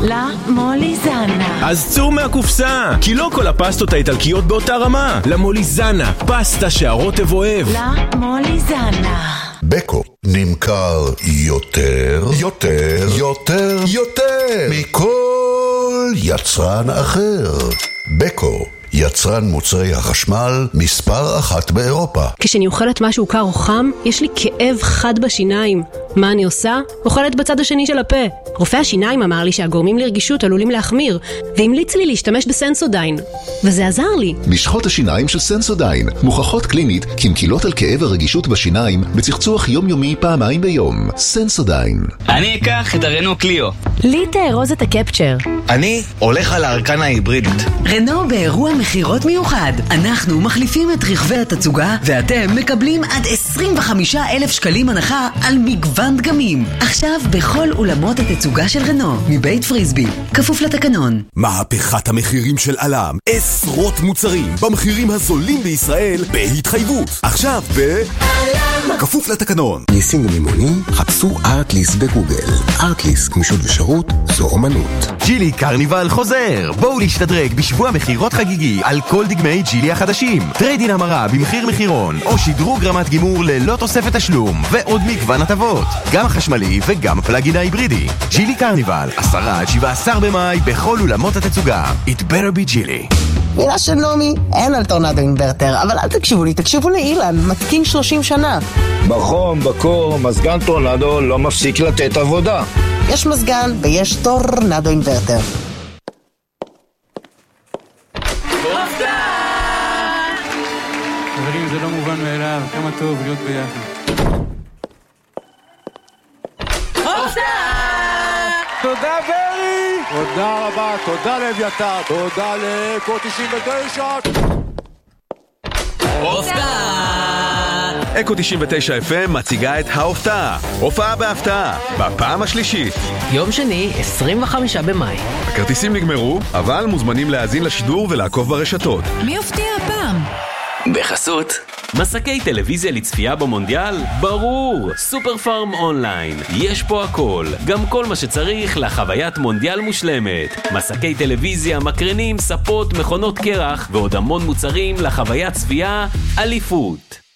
למוליזנה. אז צאו מהקופסה, כי לא כל הפסטות האיטלקיות באותה רמה. למוליזנה, פסטה שהרוטב אוהב. למוליזנה. בקו נמכר יותר מכל יצרן אחר. בקו, יצרן מוצרי החשמל מספר 1 באירופה. כשאני אוכלת משהו קר או חם, יש לי כאב חד בשיניים. מה אני עושה? אוכלת בצד השני של הפה. רופא השיניים אמר לי שהגורמים לרגישות עלולים להחמיר, והמליץ לי להשתמש בסנסודיין. וזה עזר לי. משחות השיניים של סנסודיין מוכחות קלינית כמקילות על כאב הרגישות בשיניים בצחצוח יומיומי פעמיים ביום. סנסודיין. אני אקח את הרנו קליו. לי תארוז את הקפצ'ר. אני הולך על הארקנה ההיברידית. רנו באירוע מחירות מיוחד. אנחנו מחליפים את רכבי התצוגה, ואתם מקבלים עד 25,000 שקלים הנחה על מגוון דגמים. עכשיו בכל אולמות התצוגה של רנו, מבית פריסבי, כפוף לתקנון. מהפכת המחירים של אלם. עשרות מוצרים במחירים הזולים בישראל בהתחייבות. עכשיו כפוף לתקנון. ליסינג ומימוני, חפשו ארטליס בגוגל. ארטליס, גמישות ושירות, זו אומנות. ג'ילי קרניבל חוזר. בואו להשתדרג בשבוע מחירות חגיגי על כל דגמי ג'ילי החדשים. טריידין המרה במחיר מחירון, או שדרוג רמת גימור ללא תוספת תשלום, ועוד מגוון הטבות. גם החשמלי וגם הפלאגין ההיברידי. ג'ילי קרניבל, 10-17 במאי בכל אולמות התצוגה. It better be ג'ילי. מילה של נומי, אין על טורנדו אינברטר, אבל אל תקשיבו לי, תקשיבו לאילן, מתקין 30 שנה. בחום, בקור, מזגן טורנדו לא מפסיק לתת עבודה. יש מזגן ויש טורנדו אינברטר. חברים, זה לא מובן מאליו, כמה טוב להיות ביחד. תודה ברי! תודה רבה, תודה לאביתר, תודה לאקו 99. אקו 99 FM מציגה את ההופעה. הופעה בהפתעה, בפעם השלישית. יום שני, 25 במאי. הכרטיסים נגמרו, אבל מוזמנים להאזין לשידור ולעקוב ברשתות. מי יופתיע הפעם? בחסות מסקי טלוויזיה לצפייה במונדיאל? ברור! סופר פארם אונליין. יש פה הכל. גם כל מה שצריך לחוויית מונדיאל מושלמת. מסקי טלוויזיה, מקרנים, ספות, מכונות קרח ועוד המון מוצרים לחוויית צפייה אליפות.